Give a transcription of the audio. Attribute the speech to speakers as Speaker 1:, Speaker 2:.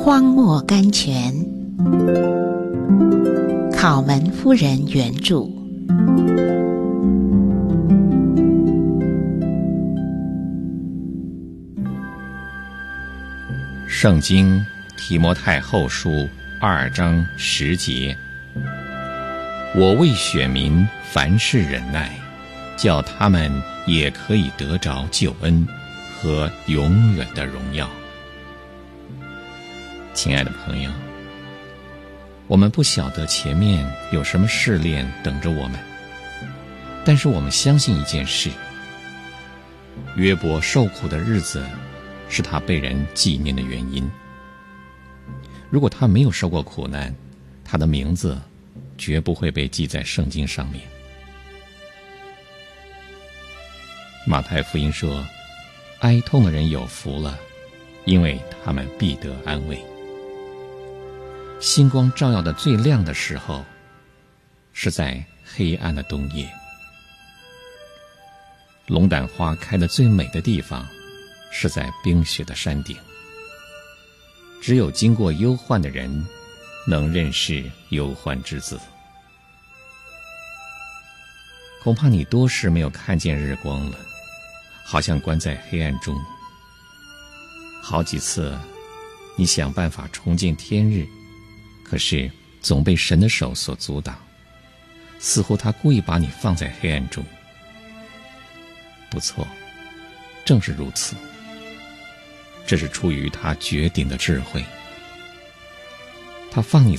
Speaker 1: 荒漠甘泉，考门夫人原著。
Speaker 2: 圣经提摩太后书2章10节：我为选民凡事忍耐，叫他们也可以得着救恩和永远的荣耀。亲爱的朋友，我们不晓得前面有什么试炼等着我们，但是我们相信一件事：约伯受苦的日子是他被人纪念的原因。如果他没有受过苦难，他的名字绝不会被记在圣经上面。马太福音说，哀痛的人有福了，因为他们必得安慰。星光照耀的最亮的时候，是在黑暗的冬夜。龙胆花开得最美的地方，是在冰雪的山顶。只有经过忧患的人，能认识忧患之子。恐怕你多时没有看见日光了，好像关在黑暗中。好几次你想办法重见天日，可是总被神的手所阻挡，似乎他故意把你放在黑暗中。不错，正是如此，这是出于他绝顶的智慧。他放你